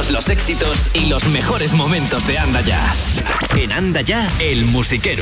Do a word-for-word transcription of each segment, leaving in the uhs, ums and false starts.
Todos los éxitos y los mejores momentos de Anda Ya. En Anda Ya, el musiquero.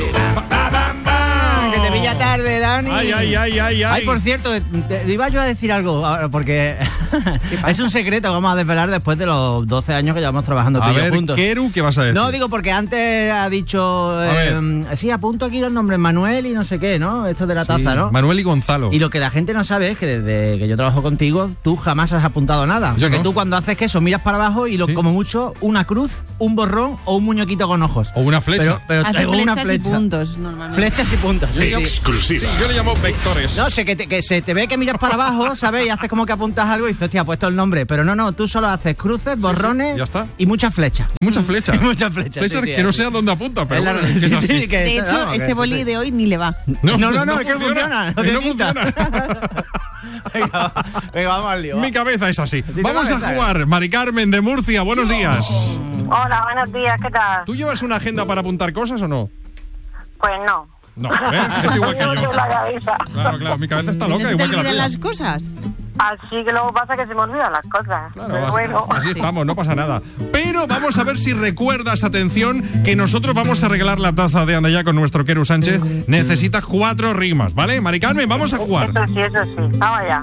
Que te pilla tarde, Dani. Ay, ay, ay, ay, ay. Ay, por cierto, te, te iba yo a decir algo, porque es un secreto que vamos a desvelar después de los doce años que llevamos trabajando tú A y yo ver, juntos. Keru, ¿qué vas a decir? No, digo porque antes ha dicho... Eh, sí, apunto aquí los nombres, Manuel y no sé qué, ¿no? Esto de la taza, Sí, ¿no? Manuel y Gonzalo. Y lo que la gente no sabe es que desde que yo trabajo contigo, tú jamás has apuntado nada. Yo Porque no. tú cuando haces queso miras para abajo y lo, Sí. como mucho una cruz, un borrón o un muñequito con ojos. O una flecha. Pero, pero Hace traigo una flechas flecha. y puntos, normalmente. Flechas y puntos. Sí, sí. Sí, yo le llamo vectores. No sé, que, te- que se te ve que miras para abajo, ¿sabes? Y haces como que apuntas algo y dices, hostia, ha puesto el nombre. Pero no, no, tú solo haces cruces, borrones ya está. y muchas flechas. Muchas flechas. Y muchas flechas. Flechas sí, sí, que no sí. sé a dónde apunta, pero Es la- bueno, es que es sí, así. sí, que- De hecho, vamos, que este sí, boli sí. de hoy ni le va. No, no, no, es que funciona, no que te no quita. funciona. Venga, va, venga, vamos al lío. va. Mi cabeza es así. te Vamos a cabeza. jugar. Mari Carmen de Murcia, buenos días. Hola, buenos días, ¿qué tal? ¿Tú llevas una agenda para apuntar cosas o no? Pues no. No, ¿ves? Es igual que yo. Tengo la cabeza. Claro, claro, mi cabeza está ¿No loca, se te igual que la olvidan tuya. las cosas? Así que luego pasa que se me olvidan las cosas. Claro, Pero así, bueno. así estamos, no pasa nada. Pero vamos a ver si recuerdas, atención, que nosotros vamos a regalar la taza de Anda Ya con nuestro Keru Sánchez. Necesitas cuatro rimas, ¿vale? Mari Carmen, vamos a jugar. Eso sí, eso sí. Vamos allá.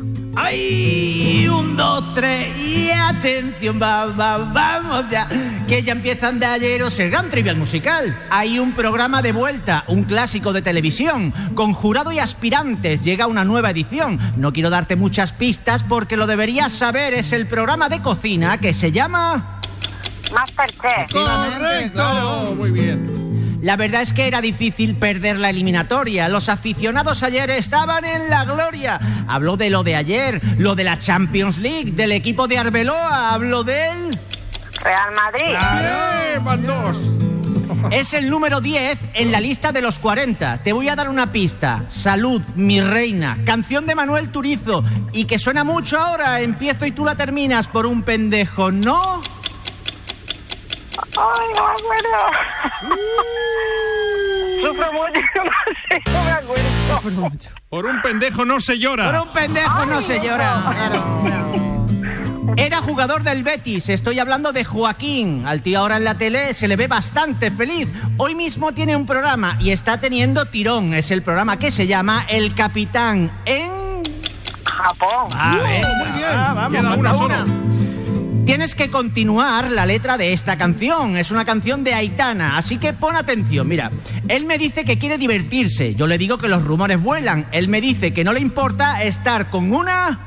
¡Ay! Un, dos, tres y atención, va, va, vamos ya. Que ya empiezan de ayeros el gran trivial musical. Hay un programa de vuelta, un clásico de televisión. Con jurado y aspirantes llega una nueva edición. No quiero darte muchas pistas porque lo deberías saber. Es el programa de cocina que se llama... Masterchef. ¡Correcto! claro. Muy bien. La verdad es que era difícil perder la eliminatoria. Los aficionados ayer estaban en la gloria. Habló de lo de ayer, lo de la Champions League, del equipo de Arbeloa, habló del... Real Madrid. ¡Eh! ¡Van dos! Es el número diez en la lista de los cuarenta. Te voy a dar una pista. Salud, mi reina. Canción de Manuel Turizo. Y que suena mucho ahora. Empiezo y tú la terminas por un pendejo, ¿no? Ay, no me acuerdo. Sufro mucho, no sé, no me acuerdo. Por un pendejo no se llora. Por un pendejo no se llora. Claro. Era jugador del Betis, estoy hablando de Joaquín. Al tío ahora en la tele se le ve bastante feliz. Hoy mismo tiene un programa y está teniendo tirón. Es el programa que se llama El Capitán en... Japón. Ah, venga, muy bien. ah, vamos, Queda falta una solo. Tienes que continuar la letra de esta canción. Es una canción de Aitana, así que pon atención. Mira, él me dice que quiere divertirse. Yo le digo que los rumores vuelan. Él me dice que no le importa estar con una...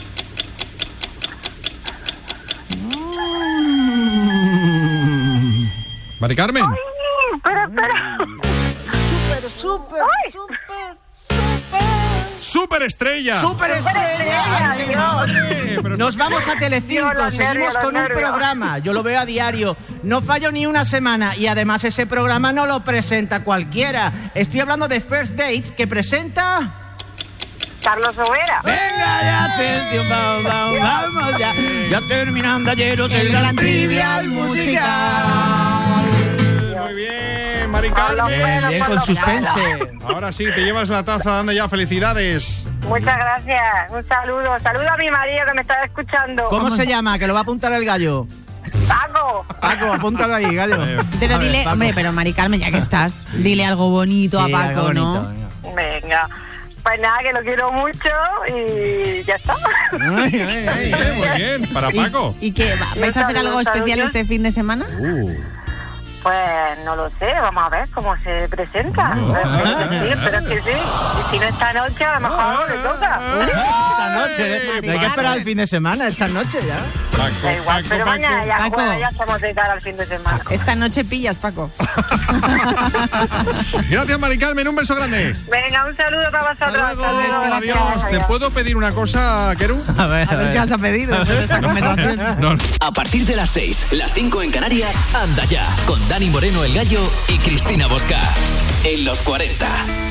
Mari Carmen. Ay, espera, espera. Súper, súper, Ay. súper, súper... ¡Superestrella! ¡Superestrella! Ay, Dios. Pero Nos vamos a Telecinco, Dios, los seguimos nervios, los con un nervios. programa. Yo lo veo a diario. No fallo ni una semana y además ese programa no lo presenta cualquiera. Estoy hablando de First Dates que presenta... Carlos Overa. Venga ya, atención, vamos, vamos, vamos ya. Ya terminando ayer el gran trivial musical. Muy bien, Mari Por lo Carmen. menos, Bien, por con lo suspense. menos. Ahora sí, te llevas la taza, Anda Ya, felicidades. Muchas gracias. Un saludo. Saludo a mi marido que me está escuchando. ¿Cómo se llama? Que lo va a apuntar el gallo. Paco. Paco, apúntalo ahí, gallo. Pero A ver, dile, Paco. hombre, pero Mari Carmen, ya que estás, dile algo bonito Sí, a algo Paco, bonito, ¿no? venga. Venga. Pues nada, que lo quiero mucho y ya está. Ay, ay, ay. Bien, muy bien, para Paco. ¿Y qué? va- ¿Vais a hacer algo especial este fin de semana? Uh. Pues no lo sé, vamos a ver cómo se presenta. Espero que sí, espero que sí. Y si no esta noche, a lo mejor le toca. Esta noche, ¿eh? No hay que esperar el fin de semana, esta noche ya. Paco, Da igual, Paco, pero Paco. mañana ya, Paco. bueno, ya estamos de cara al fin de semana. Esta noche pillas, Paco. Gracias, Mari Carmen, un beso grande. Venga, un saludo para Hasta vosotros. luego, Hasta luego. adiós. ¿Te puedo pedir una cosa, Keru? A ver, A ver qué os ha pedido después de esta conversación. No. A partir de las seis, las cinco en Canarias, Anda Ya, con Dani Moreno el Gallo y Cristina Bosca. En los cuarenta.